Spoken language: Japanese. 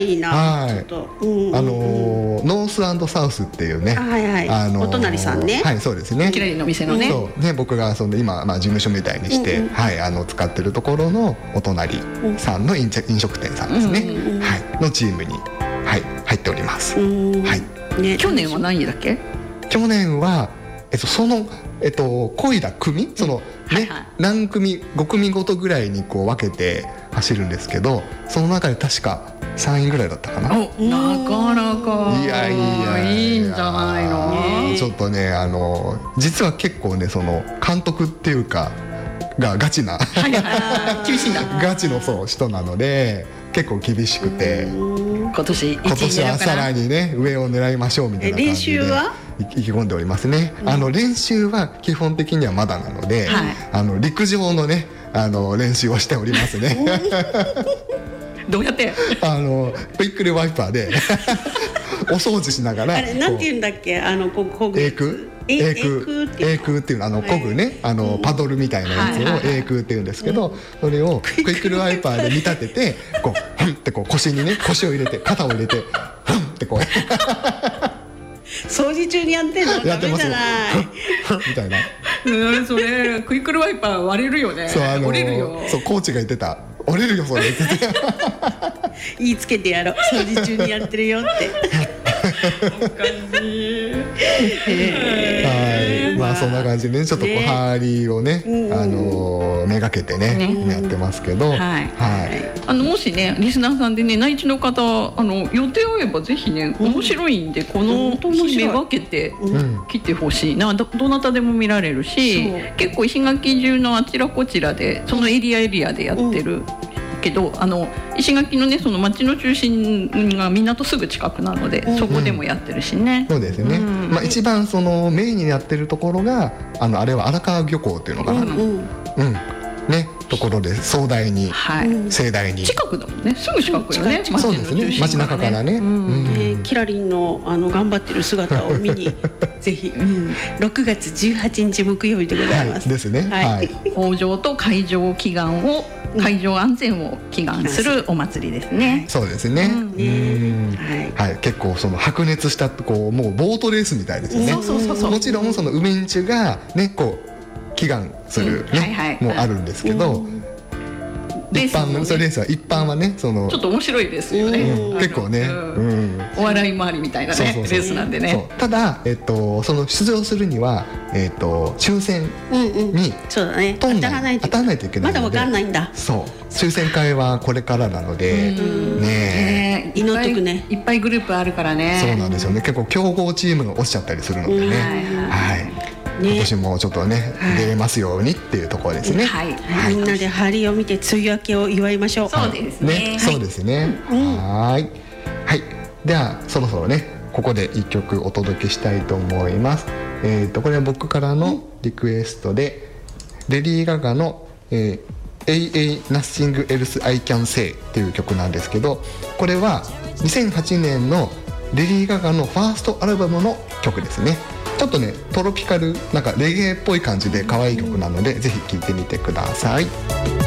いいな、 はい、 ちょっと、 ノース&サウスっていうね、 お隣さんね、 はい、そうですね、 キラリンの店のね、 そうね、僕がその今、事務所みたいにして、はい、使ってるところのお隣さんの飲食店さんですね、はい、のチームに、はい、入っております。はいね、去年は何位だっけ？ 去年は、その漕いだ組、そのね、何組5組ごとぐらいにこう分けて走るんですけど、その中で確か3位ぐらいだったかな。 なかなかいやいいんじゃないの。 ちょっとね、実は結構ね、その監督っていうかがガチな厳しいなガチの人なので結構厳しくて、 今年はさらにね上を狙いましょうみたいな感じで練習は意気込んでおりますね。練習は基本的にはまだなので、陸上のね練習をしておりますね。 どうやってクイックルワイパーでお掃除しながら、 あれなんて言うんだっけ、 エクっていうの、漕ぐね、パドルみたいなやつをエクっていうんですけど、それをクイックルワイパーで見立てて、こうフンってこう腰にね、腰を入れて肩を入れてフンってこう掃除中にやってんのダメじゃないみたいな。 それクイックルワイパー割れるよね。折れるよ。 そうコーチが言ってた、折れるよそれって言いつけてやろう、掃除中にやってるよっておかしい。 はい、そんな感じでね、ちょっとこうハーリーをね、めがけてねやってますけど、 もしねリスナーさんでね内地の方予定合えばぜひね面白いんで、この日めがけて来てほしいな。どなたでも見られるし、結構石垣中のあちらこちらでそのエリアでやってるけど、石垣のねその町の中心が港すぐ近くなので、そこでもやってるしね。 そうですね、一番そのメインにやってるところがあれは荒川漁港っていうのかな、ね、ところで壮大に、盛大に近くだもんね、すぐ近くよね。 そうですね、街中からね、 キラリンの頑張ってる姿を見にぜひ、6月18日木曜日でございます。 ですね。 豊穣と海上安全を祈願するお祭りですね。 そうですね。はい、結構その白熱したこうもうボートレースみたいですよね。もちろんその海んちがねこう祈願するねもあるんですけど、レースは一般はねそのちょっと面白いですよね。 結構ね、 お笑い回りみたいなねレースなんでね。 ただその出場するには抽選にそうだね、当たらないといけないので、まだわかんないんだ。 そう抽選会はこれからなのでね、 祈っとくね。 いっぱいグループあるからね。 そうなんですよね。結構強豪チームが落ちちゃったりするのでね。はい。今年もちょっとね出れますようにっていうところですね。 みんなでハリを見て梅雨明けを祝いましょう。 そうですね。 そうですね。はい。ではそろそろねここで一曲お届けしたいと思います。これは僕からのリクエストでレディー・ガガのAA Nothing Else I Can Say っていう曲なんですけど、これは2008年のレディー・ガガのファーストアルバムの曲ですね。ちょっとねトロピカルなんかレゲエっぽい感じで可愛い曲なのでぜひ聴いてみてください。